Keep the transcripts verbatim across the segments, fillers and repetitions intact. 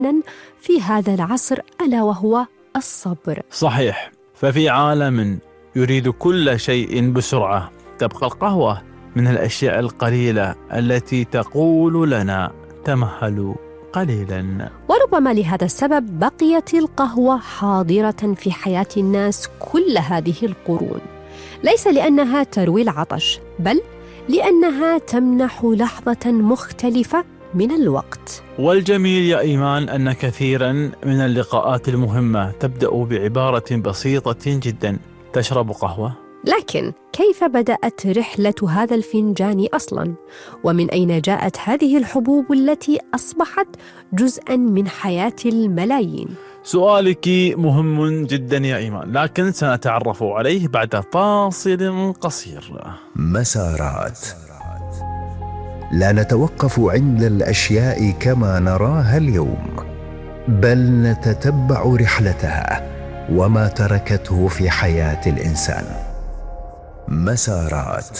في هذا العصر، ألا وهو الصبر. صحيح، ففي عالم يريد كل شيء بسرعة تبقى القهوة من الأشياء القليلة التي تقول لنا تمهلوا قليلا. وربما لهذا السبب بقيت القهوة حاضرة في حياة الناس كل هذه القرون، ليس لأنها تروي العطش، بل لأنها تمنح لحظة مختلفة من الوقت. والجميل يا إيمان أن كثيرا من اللقاءات المهمة تبدأ بعبارة بسيطة جدا: تشرب قهوة؟ لكن كيف بدأت رحلة هذا الفنجان أصلاً؟ ومن أين جاءت هذه الحبوب التي أصبحت جزءاً من حياة الملايين؟ سؤالك مهم جدا يا إيمان، لكن سنتعرف عليه بعد فاصل قصير. مسارات، لا نتوقف عند الأشياء كما نراها اليوم، بل نتتبع رحلتها وما تركته في حياة الإنسان. مسارات.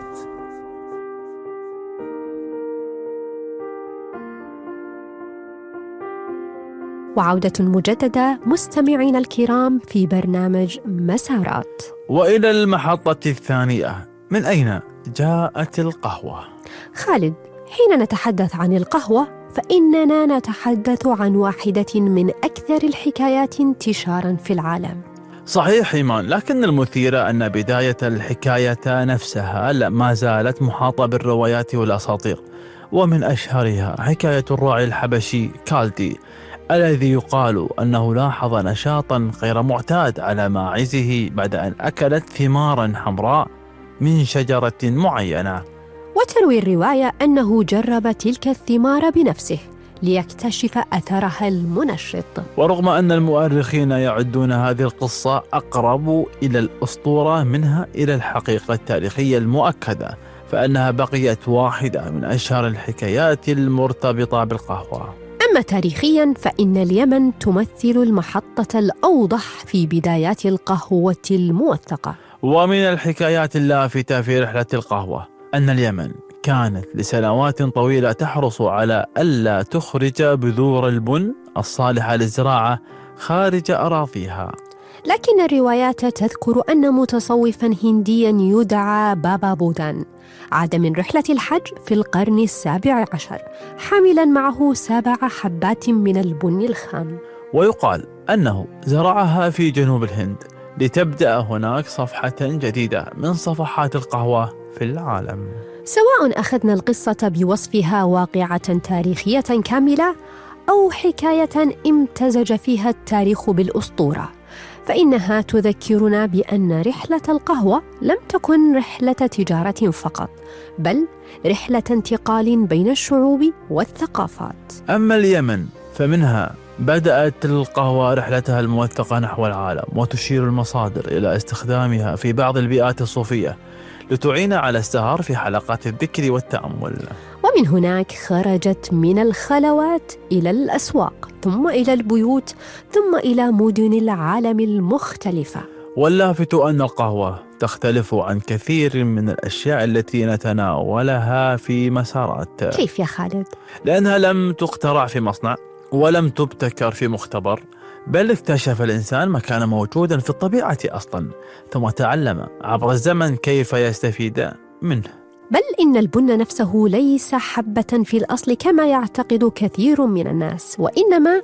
وعودة مجددة مستمعين الكرام في برنامج مسارات. وإلى المحطة الثانية، من أين جاءت القهوة؟ خالد، حين نتحدث عن القهوة فإننا نتحدث عن واحدة من أكثر الحكايات انتشاراً في العالم. صحيح إيمان، لكن المثير أن بداية الحكاية نفسها ما زالت محاطة بالروايات والأساطير، ومن أشهرها حكاية الراعي الحبشي كالدي الذي يقال أنه لاحظ نشاطا غير معتاد على ماعزه بعد أن أكلت ثمارا حمراء من شجرة معينة. وتروي الرواية أنه جرب تلك الثمار بنفسه ليكتشف أثرها المنشط. ورغم أن المؤرخين يعدون هذه القصة أقرب إلى الأسطورة منها إلى الحقيقة التاريخية المؤكدة، فإنها بقيت واحدة من أشهر الحكايات المرتبطة بالقهوة. أما تاريخياً فإن اليمن تمثل المحطة الأوضح في بدايات القهوة الموثقة. ومن الحكايات اللافتة في رحلة القهوة أن اليمن كانت لسنوات طويلة تحرص على ألا تخرج بذور البن الصالحة للزراعة خارج أراضيها. لكن الروايات تذكر أن متصوفاً هندياً يدعى بابا بودان عاد من رحلة الحج في القرن السابع عشر حاملاً معه سبع حبات من البن الخام، ويقال أنه زرعها في جنوب الهند لتبدأ هناك صفحة جديدة من صفحات القهوة في العالم. سواء أخذنا القصة بوصفها واقعة تاريخية كاملة أو حكاية امتزج فيها التاريخ بالأسطورة، فإنها تذكرنا بأن رحلة القهوة لم تكن رحلة تجارة فقط، بل رحلة انتقال بين الشعوب والثقافات. أما اليمن فمنها بدأت القهوة رحلتها الموثقة نحو العالم، وتشير المصادر إلى استخدامها في بعض البيئات الصوفية لتعين على السهر في حلقات الذكر والتأمل. ومن هناك خرجت من الخلوات إلى الأسواق، ثم إلى البيوت، ثم إلى مدن العالم المختلفة. واللافت أن القهوة تختلف عن كثير من الأشياء التي نتناولها في مسارات. كيف يا خالد؟ لأنها لم تخترع في مصنع ولم تبتكر في مختبر، بل اكتشف الإنسان ما كان موجودا في الطبيعة أصلا، ثم تعلم عبر الزمن كيف يستفيد منه. بل إن البن نفسه ليس حبة في الأصل كما يعتقد كثير من الناس، وإنما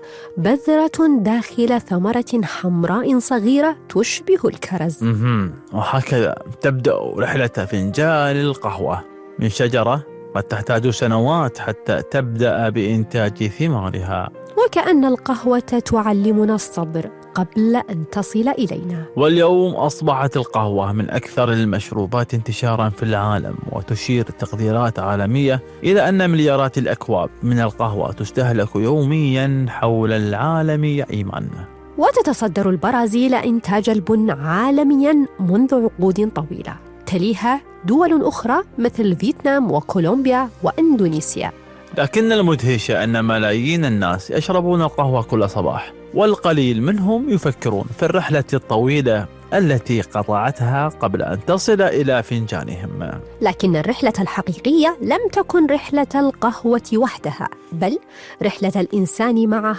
بذرة داخل ثمرة حمراء صغيرة تشبه الكرز. وهكذا تبدأ رحلة فنجان القهوة من شجرة قد تحتاج سنوات حتى تبدأ بإنتاج ثمارها. وكأن القهوة تعلمنا الصبر قبل أن تصل إلينا. واليوم أصبحت القهوة من أكثر المشروبات انتشاراً في العالم، وتشير تقديرات عالمية إلى أن مليارات الأكواب من القهوة تستهلك يومياً حول العالم يا إيمان. وتتصدر البرازيل إنتاج البن عالمياً منذ عقود طويلة، تليها دول أخرى مثل فيتنام وكولومبيا وإندونيسيا. لكن المدهش أن ملايين الناس يشربون القهوة كل صباح، والقليل منهم يفكرون في الرحلة الطويلة التي قطعتها قبل أن تصل إلى فنجانهم. لكن الرحلة الحقيقية لم تكن رحلة القهوة وحدها، بل رحلة الإنسان معها